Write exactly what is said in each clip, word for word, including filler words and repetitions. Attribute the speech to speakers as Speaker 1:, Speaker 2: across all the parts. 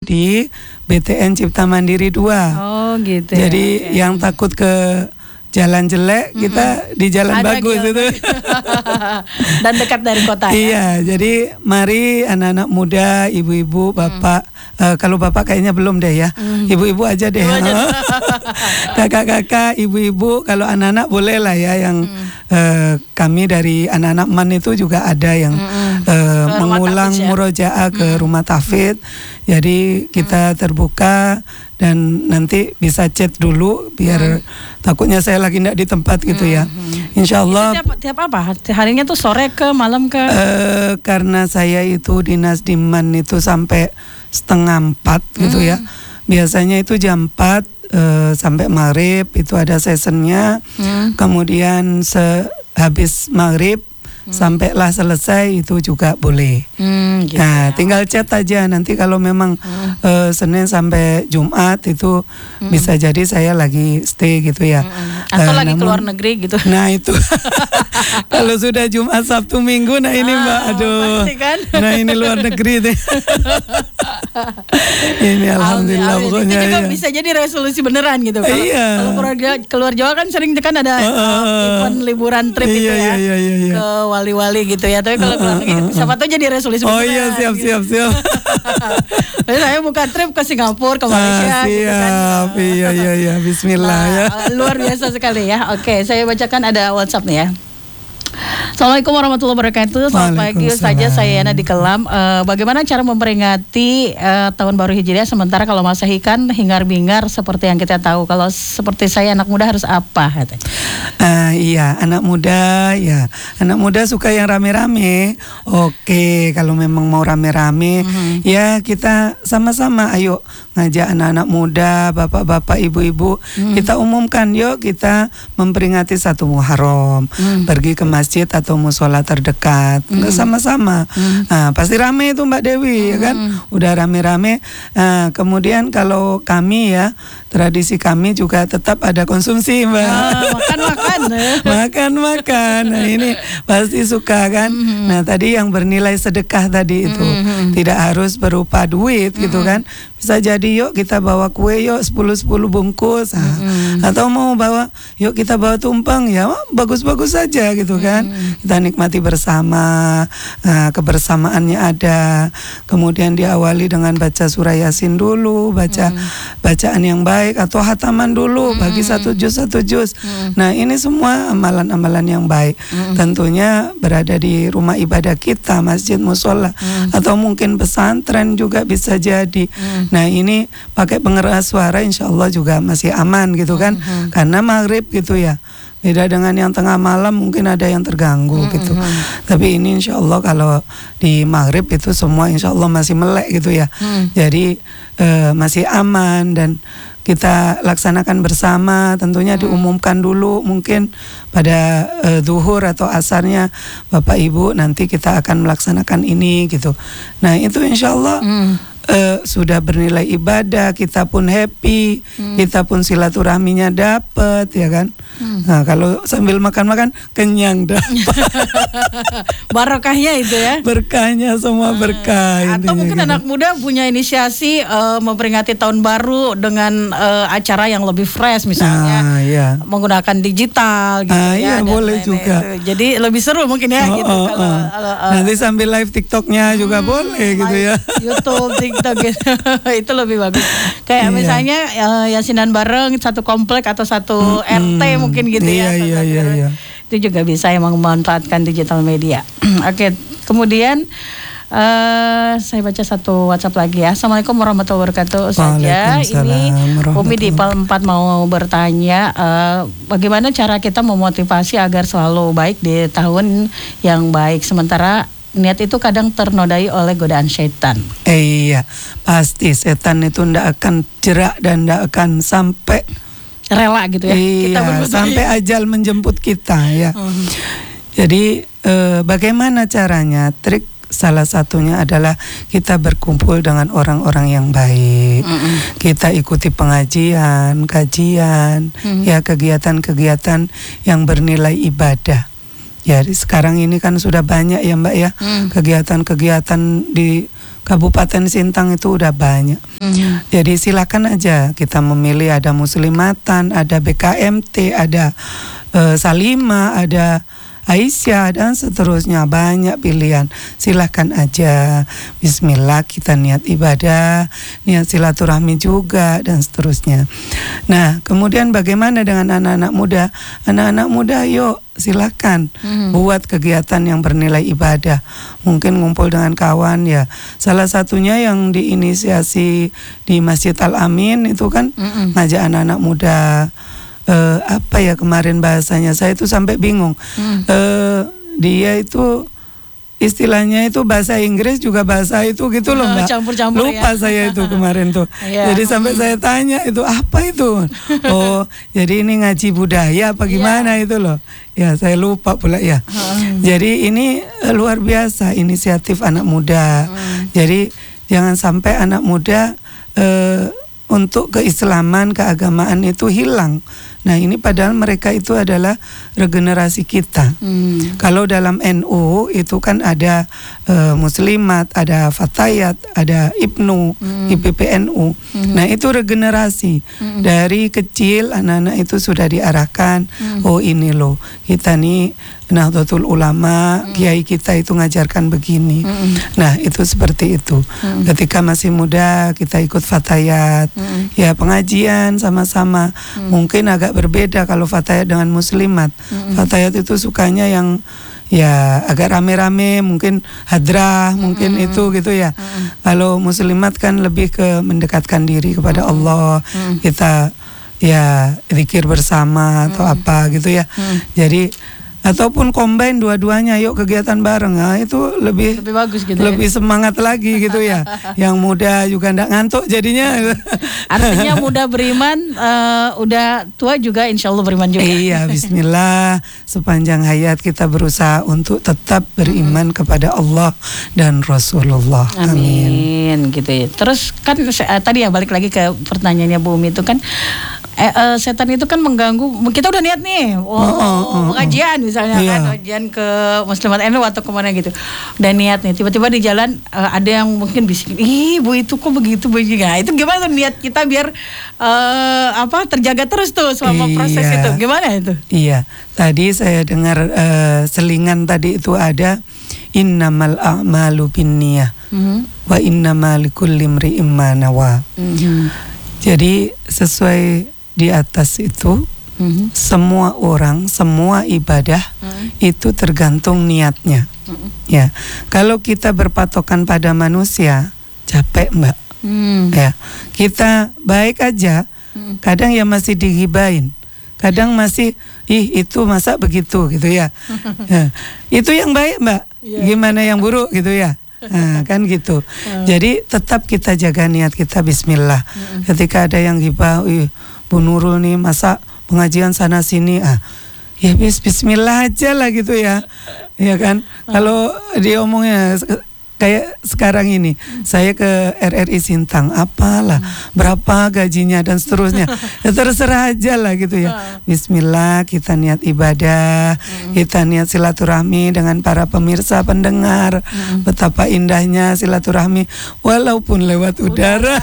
Speaker 1: di B T N Cipta Mandiri dua.
Speaker 2: Oh gitu.
Speaker 1: Jadi
Speaker 2: ya,
Speaker 1: yang takut ke jalan jelek, mm-hmm. kita di jalan
Speaker 2: ada
Speaker 1: bagus
Speaker 2: gitu.
Speaker 1: itu.
Speaker 2: Dan dekat dari kota.
Speaker 1: Iya, ya? Jadi mari anak-anak muda, ibu-ibu, bapak, mm. uh, kalau bapak kayaknya belum deh ya, mm. ibu-ibu aja deh. Kakak-kakak, ibu-ibu, kalau anak-anak boleh lah ya, yang mm. uh, kami dari anak-anak M A N itu juga ada yang mm. uh, mengulang ya? murojaah ke mm. rumah tahfidz. Jadi kita mm. terbuka dan nanti bisa chat dulu biar hmm. takutnya saya lagi tidak di tempat gitu ya. Hmm. Insya Allah.
Speaker 2: Tiap, tiap apa? Harinya tuh sore ke malam ke?
Speaker 1: Uh, karena saya itu dinas di M A N itu sampai setengah empat hmm. gitu ya. Biasanya itu jam empat uh, sampai maghrib itu ada sessionnya. Hmm. Kemudian sehabis maghrib Hmm. sampailah selesai itu juga boleh. Hmm, gitu nah, ya. Tinggal chat aja nanti kalau memang hmm. uh, Senin sampai Jumat itu hmm. bisa jadi saya lagi stay gitu ya.
Speaker 2: Hmm. Atau uh, lagi namun, keluar negeri gitu.
Speaker 1: Nah itu kalau sudah Jumat Sabtu Minggu, nah ini ah, Mbak, aduh. Kan? Nah ini luar negeri deh. Ini alhamdulillah Amin. Pokoknya.
Speaker 2: Itu juga
Speaker 1: ya.
Speaker 2: bisa jadi resolusi beneran gitu. Kalau,
Speaker 1: iya.
Speaker 2: kalau keluar, keluar Jawa kan sering kan ada uh, uh, event liburan trip
Speaker 1: iya,
Speaker 2: itu ya.
Speaker 1: Iya, iya, iya.
Speaker 2: Ke wali-wali gitu ya. Tapi kalau keluar negeri uh, uh, uh. siapa tahu jadi resolusi beneran.
Speaker 1: Oh iya, siap
Speaker 2: gitu.
Speaker 1: siap siap.
Speaker 2: Saya buka trip ke Singapura, ke Malaysia
Speaker 1: ah,
Speaker 2: gitu kan.
Speaker 1: Iya iya iya, bismillah
Speaker 2: nah,
Speaker 1: ya.
Speaker 2: Luar biasa sekali ya. Oke, saya bacakan ada WhatsApp nih ya. Assalamualaikum warahmatullahi wabarakatuh. Selamat pagi Ustazah, saya Yana di Kelam. Uh, bagaimana cara memperingati uh, tahun baru Hijriah sementara kalau Masehi kan hingar-bingar seperti yang kita tahu. Kalau seperti saya anak muda harus apa?
Speaker 1: Uh, iya, anak muda ya. Anak muda suka yang rame-rame. Oke, kalau memang mau rame-rame, mm-hmm. ya kita sama-sama ayo ngajak anak-anak muda, bapak-bapak, ibu-ibu, mm. kita umumkan yuk kita memperingati satu Muharram, mm. pergi ke masjid atau musola terdekat, mm. sama-sama. Mm. Nah, pasti rame itu Mbak Dewi, mm. ya kan? Udah rame-rame. Nah, kemudian kalau kami ya, tradisi kami juga tetap ada konsumsi Mbak.
Speaker 2: Ah, makan-makan.
Speaker 1: Makan-makan. Nah ini pasti suka kan. Mm-hmm. Nah tadi yang bernilai sedekah tadi itu, mm-hmm. tidak harus berupa duit mm-hmm. gitu kan. Bisa jadi yuk kita bawa kue yuk sepuluh sepuluh bungkus, nah, mm-hmm. atau mau bawa yuk kita bawa tumpeng ya bagus-bagus saja gitu kan. Mm-hmm. Kita nikmati bersama, nah, kebersamaannya ada. Kemudian diawali dengan baca surah Yasin dulu, baca mm-hmm. bacaan yang baik atau hataman dulu, mm-hmm. bagi satu juz satu juz. Mm-hmm. Nah ini semua amalan-amalan yang baik. Mm-hmm. Tentunya berada di rumah ibadah kita, masjid, musola, mm-hmm. atau mungkin pesantren juga bisa jadi. Mm-hmm. Nah ini pakai pengeras suara insya Allah juga masih aman gitu kan. Mm-hmm. Karena maghrib gitu ya. Beda dengan yang tengah malam mungkin ada yang terganggu mm-hmm. gitu. Tapi ini insya Allah kalau di maghrib itu semua insya Allah masih melek gitu ya. Mm. Jadi uh, masih aman dan kita laksanakan bersama. Tentunya hmm. diumumkan dulu mungkin pada uh, zuhur atau asarnya Bapak Ibu nanti kita akan melaksanakan ini gitu. Nah itu insya Allah hmm. uh, sudah bernilai ibadah, kita pun happy, hmm. kita pun silaturahminya dapat ya kan. Hmm. Nah kalau sambil makan-makan kenyang dapat.
Speaker 2: Barokahnya itu ya.
Speaker 1: Berkahnya semua berkah.
Speaker 2: Atau mungkin gitu. Anak muda punya inisiasi uh, memperingati tahun baru dengan uh, acara yang lebih fresh misalnya,
Speaker 1: ah, iya.
Speaker 2: menggunakan digital gitu
Speaker 1: ah,
Speaker 2: ya.
Speaker 1: Iya boleh juga.
Speaker 2: Itu. Jadi lebih seru mungkin ya.
Speaker 1: Oh,
Speaker 2: gitu.
Speaker 1: Oh,
Speaker 2: kalau,
Speaker 1: oh.
Speaker 2: kalau, uh,
Speaker 1: Nanti sambil live TikToknya hmm, juga boleh gitu ya.
Speaker 2: YouTube, TikTok gitu. Itu lebih bagus. Kayak iya. misalnya uh, yasinan bareng satu komplek atau satu hmm, R T mungkin gitu
Speaker 1: iya,
Speaker 2: ya.
Speaker 1: Iya, iya, iya.
Speaker 2: Itu juga bisa yang memanfaatkan digital media. Oke, kemudian uh, saya baca satu WhatsApp lagi ya. Assalamualaikum warahmatullahi wabarakatuh. Saja ini Umi di Pal empat mau bertanya, uh, bagaimana cara kita memotivasi agar selalu baik di tahun yang baik sementara niat itu kadang ternodai oleh godaan syaitan.
Speaker 1: Eh, iya, pasti setan itu ndak akan jerak dan ndak akan sampai
Speaker 2: rela gitu ya.
Speaker 1: Iya, kita sampai ajal menjemput kita ya. Uh-huh. Jadi eh, bagaimana caranya? Trik salah satunya adalah kita berkumpul dengan orang-orang yang baik. Uh-uh. Kita ikuti pengajian, kajian, uh-huh. ya kegiatan-kegiatan yang bernilai ibadah. Ya sekarang ini kan sudah banyak ya Mbak ya, uh-huh. kegiatan-kegiatan di Kabupaten Sintang itu udah banyak. Mm-hmm. Jadi silakan aja kita memilih, ada Muslimatan, ada B K M T, ada uh, Salima, ada Aisyah dan seterusnya, banyak pilihan. Silahkan aja. Bismillah, kita niat ibadah, niat silaturahmi juga dan seterusnya. Nah, kemudian bagaimana dengan anak-anak muda? Anak-anak muda, yuk silahkan hmm. buat kegiatan yang bernilai ibadah. Mungkin ngumpul dengan kawan ya. Salah satunya yang diinisiasi di Masjid Al-Amin itu kan hmm. ngajak anak-anak muda. Uh, apa ya kemarin bahasanya, saya itu sampai bingung. Hmm. Uh, dia itu istilahnya itu bahasa Inggris juga bahasa itu gitu loh Mbak.
Speaker 2: Campur-campur.
Speaker 1: Lupa ya. Saya itu kemarin tuh. Yeah. Jadi sampai saya tanya itu apa itu. Oh, jadi ini ngaji budaya apa gimana yeah. itu loh. Ya saya lupa pula ya. Hmm. Jadi ini uh, luar biasa inisiatif anak muda. Hmm. Jadi jangan sampai anak muda uh, untuk keislaman, keagamaan itu hilang. Nah ini padahal mereka itu adalah regenerasi kita. Hmm. Kalau dalam N U itu kan ada uh, Muslimat, ada Fatayat, ada Ibnu, hmm. I P P N U. Hmm. Nah itu regenerasi. Hmm. Dari kecil anak-anak itu sudah diarahkan. Hmm. Oh ini loh kita nih Nahdlatul Ulama, hmm. kiai kita itu ngajarkan begini. Hmm. Nah itu seperti itu. Hmm. Ketika masih muda kita ikut Fatayat, hmm. ya pengajian sama-sama. Hmm. Mungkin agak berbeda kalau Fatayat dengan Muslimat. Hmm. Fatayat itu sukanya yang ya agak rame-rame, mungkin hadrah, hmm. mungkin itu gitu ya. Hmm. Kalau Muslimat kan lebih ke mendekatkan diri kepada hmm. Allah. Hmm. Kita ya zikir bersama hmm. atau apa gitu ya. Hmm. Jadi ataupun combine dua-duanya, yuk kegiatan bareng, nah, itu lebih
Speaker 2: lebih bagus gitu,
Speaker 1: lebih
Speaker 2: ya?
Speaker 1: Semangat lagi gitu ya. Yang muda juga ndak ngantuk jadinya.
Speaker 2: Artinya muda beriman, uh, udah tua juga insya Allah beriman juga.
Speaker 1: Iya, Bismillah. Sepanjang hayat kita berusaha untuk tetap beriman hmm. kepada Allah dan Rasulullah.
Speaker 2: Amin. Amin. Gitu ya. Terus kan uh, tadi ya balik lagi ke pertanyaannya Bu Umi itu kan. Eh, uh, setan itu kan mengganggu. Kita udah niat nih, oh, oh, oh, oh pengajian misalnya yeah. kan, pengajian ke Muslimat N U atau kemana gitu. Dan niat nih, tiba-tiba di jalan uh, ada yang mungkin bisikin, ih Bu itu kok begitu begini. Nah, itu gimana tuh niat kita biar uh, apa terjaga terus tuh selama iya. proses itu? Gimana itu?
Speaker 1: Iya, tadi saya dengar uh, selingan tadi itu ada innamal a'malu binniyah mm-hmm. wa innamal likulli imri'in ma nawa. Mm-hmm. Jadi sesuai di atas itu mm-hmm. semua orang, semua ibadah mm-hmm. itu tergantung niatnya. Mm-hmm. Ya, kalau kita berpatokan pada manusia, capek Mbak. Mm. Ya, kita baik aja, mm. kadang ya masih digibain, kadang masih ih itu masa begitu gitu ya. Ya. Itu yang baik Mbak, yeah. Gimana yang buruk gitu ya. Nah, kan gitu. Mm. Jadi tetap kita jaga niat kita Bismillah. Mm. Ketika ada yang gibah, ih Bu Nurul nih masa pengajian sana sini, ah ya bis Bismillah aja lah gitu ya, ya kan. Kalau diomongnya kayak sekarang ini, saya ke R R I Sintang, apalah, berapa gajinya dan seterusnya, ya terserah aja lah gitu ya. Bismillah, kita niat ibadah, kita niat silaturahmi dengan para pemirsa pendengar, betapa indahnya silaturahmi walaupun lewat udara.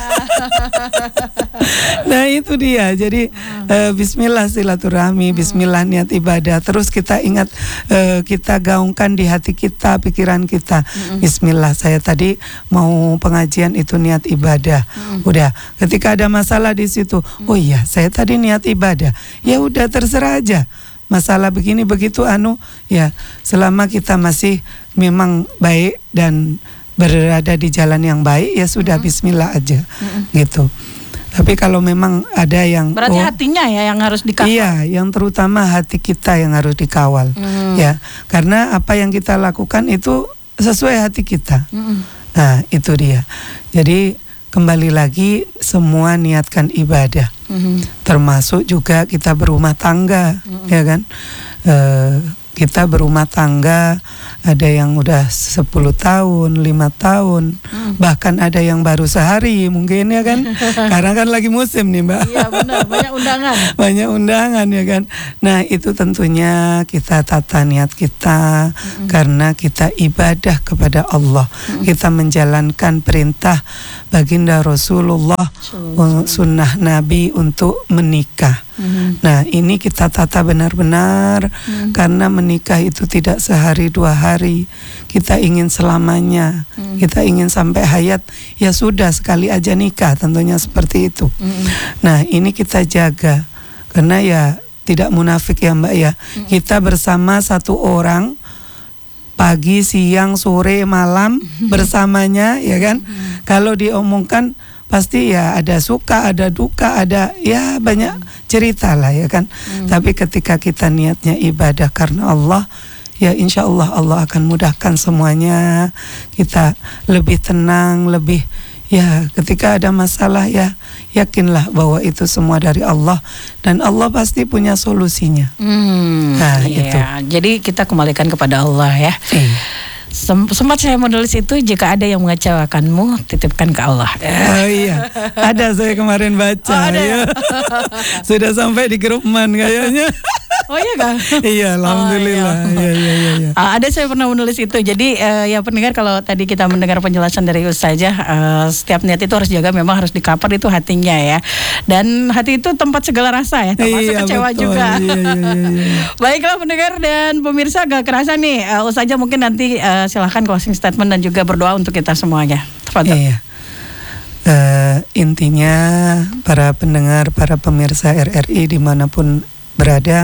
Speaker 1: Nah itu dia, jadi uh, Bismillah silaturahmi, Bismillah niat ibadah, terus kita ingat, uh, kita gaungkan di hati kita, pikiran kita, Bismillah. Saya tadi mau pengajian itu niat ibadah. Hmm. Udah, ketika ada masalah di situ, hmm. oh iya, saya tadi niat ibadah. Ya udah terserah aja. Masalah begini begitu anu, ya selama kita masih memang baik dan berada di jalan yang baik, ya sudah hmm. Bismillah aja. Hmm. Gitu. Tapi kalau memang ada yang
Speaker 2: berarti oh, hatinya ya yang harus dikawal.
Speaker 1: Iya, yang terutama hati kita yang harus dikawal. Hmm. Ya, karena apa yang kita lakukan itu sesuai hati kita. Mm-hmm. Nah itu dia. Jadi kembali lagi semua niatkan ibadah, mm-hmm. termasuk juga kita berumah tangga, mm-hmm. ya kan. E, kita berumah tangga ada yang udah sepuluh tahun, lima tahun, hmm. bahkan ada yang baru sehari mungkin ya kan. Karena kan lagi musim nih Mbak.
Speaker 2: Iya benar, banyak undangan.
Speaker 1: Banyak undangan ya kan. Nah itu tentunya kita tata niat kita, hmm. karena kita ibadah kepada Allah, hmm. kita menjalankan perintah baginda Rasulullah, hmm. sunnah Nabi untuk menikah. Hmm. Nah ini kita tata benar-benar, hmm. karena menikah itu tidak sehari dua hari, kita ingin selamanya, hmm. kita ingin sampai hayat, ya sudah sekali aja nikah, tentunya seperti itu. Hmm. Nah ini kita jaga, karena ya tidak munafik ya Mbak ya, hmm. kita bersama satu orang pagi, siang, sore, malam bersamanya ya kan. Hmm. Kalau diomongkan pasti ya ada suka, ada duka, ada ya banyak cerita lah ya kan. Hmm. Tapi ketika kita niatnya ibadah karena Allah, ya insya Allah Allah akan mudahkan semuanya. Kita lebih tenang, lebih ya ketika ada masalah ya yakinlah bahwa itu semua dari Allah dan Allah pasti punya solusinya. Hmm,
Speaker 2: nah iya. itu. Jadi kita kembalikan kepada Allah ya. Iya. Sem- sempat saya menulis itu, jika ada yang mengecewakanmu, titipkan ke Allah.
Speaker 1: Oh iya, ada saya kemarin baca. Oh, ada ya. Sudah sampai di grup man kayaknya.
Speaker 2: Oh iya kan?
Speaker 1: Iya, alhamdulillah. Oh, iya. Iya, iya, iya.
Speaker 2: Uh, ada saya pernah menulis itu. Jadi uh, ya pendengar, kalau tadi kita mendengar penjelasan dari Ustazah, uh, setiap niat itu harus jaga, memang harus dikapar itu hatinya ya. Dan hati itu tempat segala rasa ya, termasuk iya, kecewa betul. juga. Iya, iya, iya, iya. Baiklah pendengar dan pemirsa, gak kerasa nih, uh, Ustazah mungkin nanti uh, silahkan closing statement dan juga berdoa untuk kita semuanya. Tafadhol.
Speaker 1: Iya. Uh, intinya para pendengar, para pemirsa R R I dimanapun berada,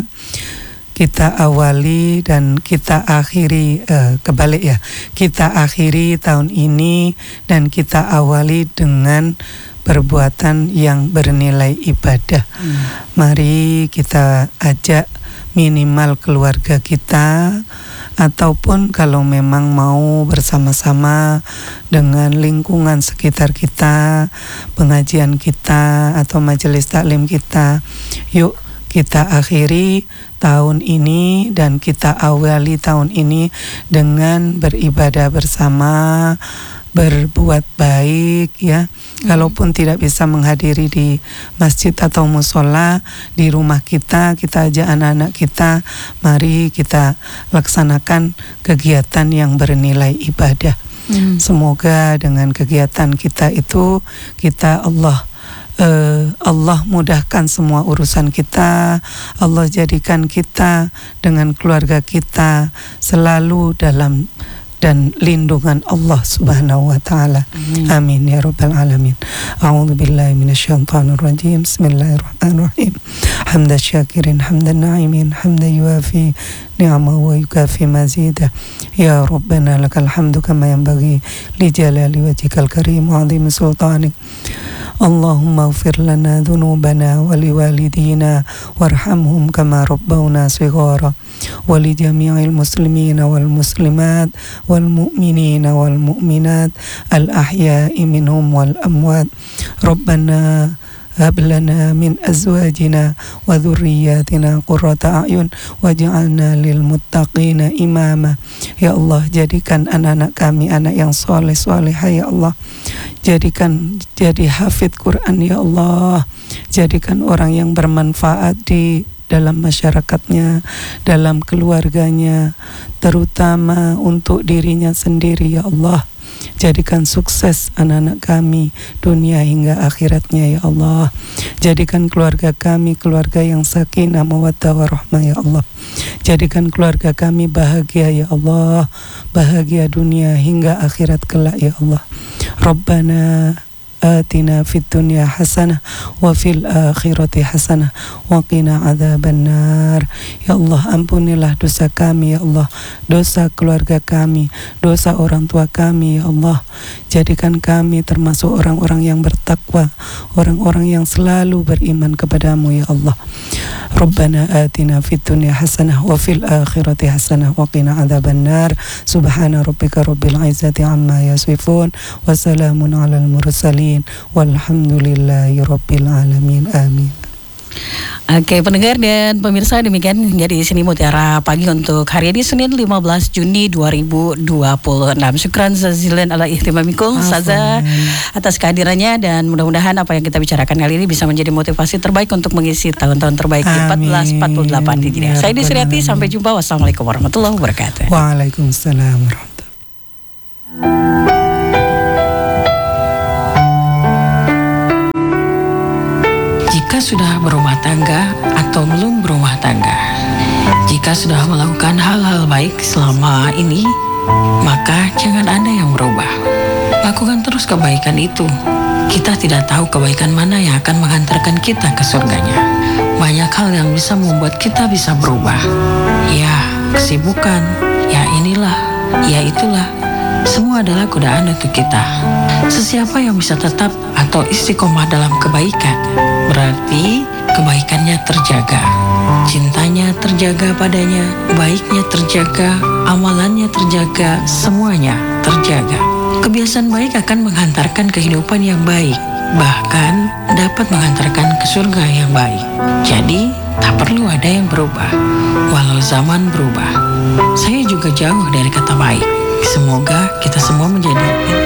Speaker 1: kita awali dan kita akhiri uh, kebalik ya, kita akhiri tahun ini dan kita awali dengan perbuatan yang bernilai ibadah. Hmm. Mari kita ajak minimal keluarga kita, ataupun kalau memang mau bersama-sama dengan lingkungan sekitar kita, pengajian kita atau majelis taklim kita, yuk kita akhiri tahun ini dan kita awali tahun ini dengan beribadah bersama, berbuat baik ya. Hmm. Kalaupun tidak bisa menghadiri di masjid atau musola, di rumah kita, kita ajak anak-anak kita, mari kita laksanakan kegiatan yang bernilai ibadah. Hmm. Semoga dengan kegiatan kita itu, kita Allah Uh, Allah mudahkan semua urusan kita. Allah jadikan kita dengan keluarga kita selalu dalam dan lindungan Allah Subhanahu wa taala. Amin ya rabbal alamin. A'udzu billahi minasyaitonir rajim. Bismillahirrahmanirrahim. Hamdan syakirin, hamdan na'imin, hamdan yuafi ni'amahu wa yukafi mazidah. Ya Rabbana lakal hamdu kama yanbaghi li jalali wajhikal karim wa 'azimi sultanik. Allahumma ighfir lana dhunubana wa liwalidina warhamhum kama rabbawna shighara wa li jami'il muslimina wal muslimat wal mu'minina wal mu'minat al ahya'i minhum wal amwat. Rabbana hab lana min azwajina wa dhurriyyatina qurrata a'yun waj'alna lil muttaqina imama. Ya Allah, jadikan anak-anak kami anak yang soleh solehah ya Allah. Jadikan jadi hafidh Quran ya Allah. Jadikan orang yang bermanfaat di dalam masyarakatnya, dalam keluarganya, terutama untuk dirinya sendiri ya Allah. Jadikan sukses anak-anak kami dunia hingga akhiratnya ya Allah. Jadikan keluarga kami keluarga yang sakinah mawaddah warahmah ya Allah. Jadikan keluarga kami bahagia ya Allah, bahagia dunia hingga akhirat kelak ya Allah. Rabbana atina fid dunya hasanah wa fil akhirati hasanah wa qina adzabannar. Ya Allah, ampunilah dosa kami ya Allah, dosa keluarga kami, dosa orang tua kami ya Allah. Jadikan kami termasuk orang-orang yang bertakwa, orang-orang yang selalu beriman kepadamu ya Allah. Rabbana atina fid dunya hasanah wa fil akhirati hasanah wa qina adzabannar. Subhana rabbika rabbil izzati amma yasifun wa salamun alal mursalin walhamdulillahi rabbil alamin. Amin.
Speaker 2: Oke, pendengar dan pemirsa, demikian jadi sini Mutiara Pagi untuk hari ini Senin lima belas Juni dua ribu dua puluh enam. Syukran jazilan ala ihtimamikum Saza atas kehadirannya, dan mudah-mudahan apa yang kita bicarakan kali ini bisa menjadi motivasi terbaik untuk mengisi tahun-tahun terbaik di empat belas empat puluh delapan Hijriah. Saya Desriati, sampai jumpa. Wassalamualaikum warahmatullahi wabarakatuh.
Speaker 1: Waalaikumsalam warahmatullahi.
Speaker 3: Jika sudah berumah tangga atau belum berumah tangga, jika sudah melakukan hal-hal baik selama ini, maka jangan Anda yang berubah. Lakukan terus kebaikan itu. Kita tidak tahu kebaikan mana yang akan menghantarkan kita ke surganya. Banyak hal yang bisa membuat kita bisa berubah. Ya, kesibukan, ya inilah, ya itulah. Semua adalah godaan untuk kita. Sesiapa yang bisa tetap atau istiqomah dalam kebaikan, berarti kebaikannya terjaga, cintanya terjaga padanya, baiknya terjaga, amalannya terjaga, semuanya terjaga. Kebiasaan baik akan menghantarkan kehidupan yang baik, bahkan dapat menghantarkan ke surga yang baik. Jadi, tak perlu ada yang berubah, walau zaman berubah. Saya juga jauh dari kata baik. Semoga kita semua menjadi